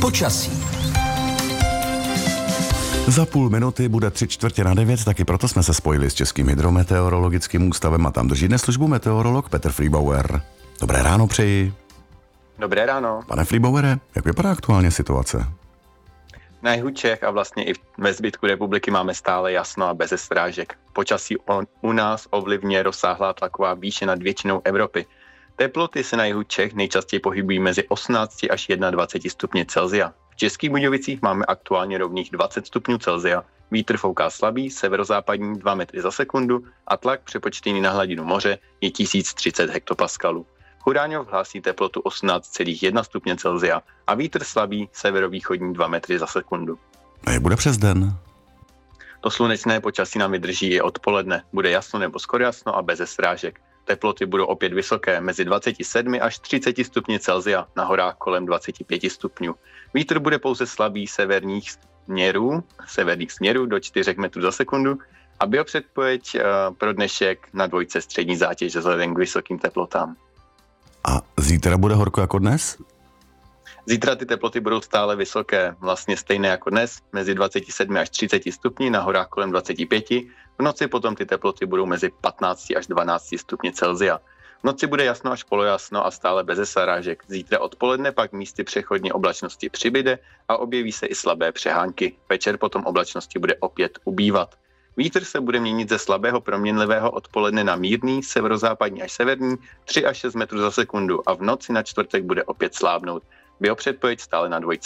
Počasí. Za půl minuty bude 8:45, taky proto jsme se spojili s Českým hydrometeorologickým ústavem a tam drží dnes službu meteorolog Petr Friebauer. Dobré ráno přeji. Dobré ráno. Pane Friebauere, jak vypadá aktuálně situace? Na jihu Čech a vlastně i ve zbytku republiky máme stále jasno a beze srážek. Počasí u nás ovlivňuje rozsáhlá tlaková výše nad většinou Evropy. Teploty se na jihu Čech nejčastěji pohybují mezi 18 až 21 stupni Celsia. V Českých Budějovicích máme aktuálně rovných 20 stupňů Celsia. Vítr fouká slabý, severozápadní 2 metry za sekundu a tlak přepočtený na hladinu moře je 1030 hektopaskalů. Chudáňov hlásí teplotu 18,1 stupně Celsia a vítr slabý, severovýchodní 2 metry za sekundu. A jak bude přes den? To slunečné počasí nám vydrží i odpoledne. Bude jasno nebo skoro jasno a beze srážek. Teploty budou opět vysoké, mezi 27 až 30 stupni Celsia, na horách kolem 25 stupňů. Vítr bude pouze slabý severních směrů do 4 metrů za sekundu a biopředpověď pro dnešek na dvojce střední zátěže vzhledem k vysokým teplotám. A zítra bude horko jako dnes? Zítra ty teploty budou stále vysoké, vlastně stejné jako dnes, mezi 27 až 30 stupni, na horách kolem 25. V noci potom ty teploty budou mezi 15 až 12 stupni Celsia. V noci bude jasno až polojasno a stále beze srážek. Zítra odpoledne pak místy přechodně oblačnosti přibyde a objeví se i slabé přehánky. Večer potom oblačnosti bude opět ubývat. Vítr se bude měnit ze slabého proměnlivého odpoledne na mírný, severozápadní až severní, 3 až 6 metrů za sekundu a v noci na čtvrtek bude opět slábnout. Biopředpověď stále na dvojce.